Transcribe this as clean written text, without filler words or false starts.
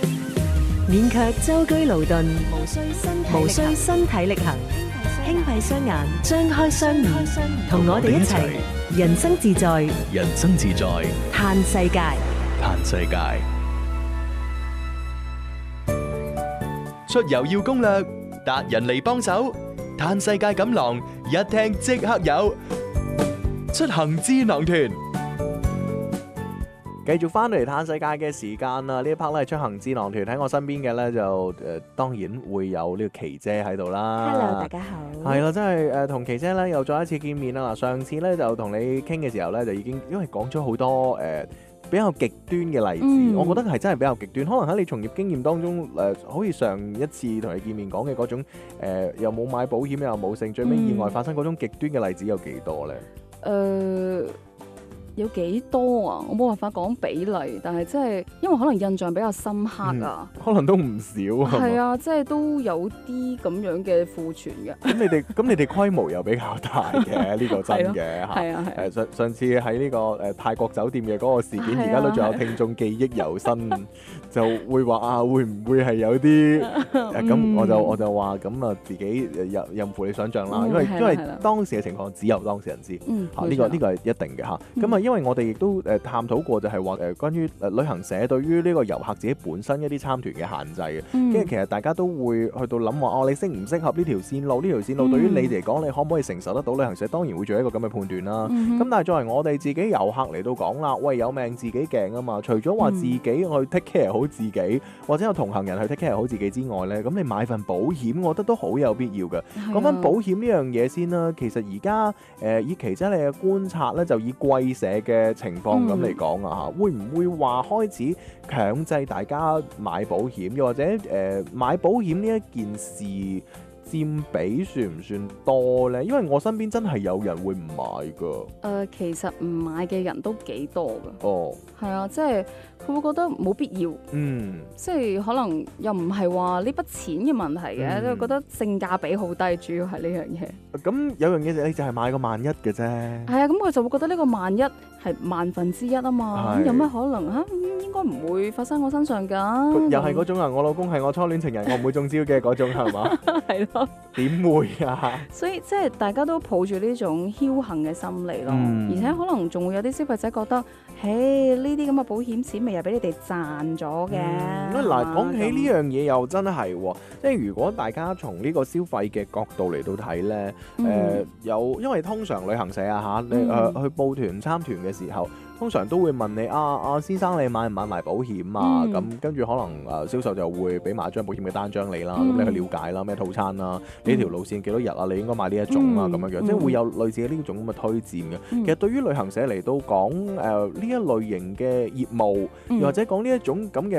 勉強舟車勞頓，無需身身體力行，輕閉雙眼，張開雙耳，同我哋一齊人生自在， 人生自在， 嘆世界。 嘆世界。出遊要攻略，達人嚟幫手，嘆世界錦囊一聽即刻有。出行智囊團。 繼續翻嚟嘆世界嘅時間啦，呢一 part 咧出行智囊團喺我身邊嘅咧就當然會有呢個琪姐喺度啦。 Hello， 大家好。 係啦，真係同琪姐咧又再一次見面啦。嗱，上次咧就同你傾嘅時候咧就已經因為講咗好多比較極端嘅例子，我覺得係真係比較極端。可能喺你從業經驗當中好似上一次同你見面講嘅嗰種又冇買保險又冇剩，最尾意外發生嗰種極端嘅例子有幾多咧？ 有幾多啊？我冇辦法講比例，但係真係因為可能印象比較深刻啊， 可能都唔少啊。 係啊，即係都有啲咁樣嘅庫存嘅。 咁你哋規模又比較大嘅，呢個真嘅嚇。係啊係。上次喺呢個泰國酒店嘅嗰個事件，而家都仲有聽眾記憶猶新，就會話啊，會唔會係有啲咁？我就話咁啊，自己任乎你想象啦。因為當時嘅情況只有當事人知。呢個係一定嘅嚇。咁啊，因為我哋亦都探討過，就係話關於旅行社對於呢個遊客自己本身一啲參團嘅限制嘅。跟住其實大家都會去到諗話，哦，你適唔適合呢條線路？呢條線路對於你嚟講，你可唔可以承受得到？旅行社當然會做一個咁嘅判斷啦。咁但係作為我哋自己遊客嚟到講啦，喂，有命自己鏡啊嘛！除咗話自己去 take care 好自己，或者有同行人去 take care 好自己之外咧，咁你買份保險，我覺得都好有必要嘅。講翻保險呢樣嘢先啦，其實而家以琪姐你嘅觀察咧，就以貴社嘅情況咁嚟講啊嚇，會唔會話開始強制大家買保險，又或者買保險呢一件事佔比算唔算多呢？因為我身邊真係有人會唔買㗎。 其實唔買嘅人都幾多㗎。 哦，係啊，即係佢會覺得冇必要。即係可能又唔係話呢筆錢嘅問題嘅，都覺得性價比好低，主要係呢樣嘢。 咁有樣嘢你就係買個萬一嘅啫。 係啊，咁佢就會覺得呢個萬一係萬分之一啊嘛。咁有咩可能嚇？應該唔會發生我身上㗎。 又係嗰種啊！我老公係我初戀情人，我唔會中招嘅嗰種係嘛？ 係咯。 點會啊？ 所以即係大家都抱住呢種僥倖嘅心理咯，而且可能仲會有啲消費者覺得，嘿，呢啲咁嘅保險錢咪又俾你哋賺咗嘅。 嗱，講起呢樣嘢又真係喎，即係如果大家從呢個消費嘅角度嚟到睇咧，因為通常旅行社啊嚇，你去報團參團嘅時候，通常都會問你先生你買唔買埋保險啊？咁跟住可能銷售就會俾埋一張保險嘅單張你啦，咁你去了解啦，咩套餐啦，呢條路線幾多日啊？你應該買呢一種啊，咁樣樣，即係會有類似呢種咁嘅推薦嘅。其實對於旅行社嚟到講，呢一類型嘅業務，又或者講呢一種咁嘅